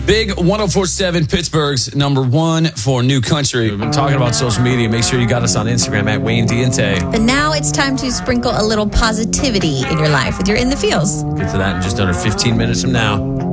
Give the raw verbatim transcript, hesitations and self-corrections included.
Big one oh four point seven, Pittsburgh's number one for new country. We've been talking about social media. Make sure you got us on Instagram at Wayne Diente. But now it's time to sprinkle a little positivity in your life with your In the Feels. Get to that in just under fifteen minutes from now.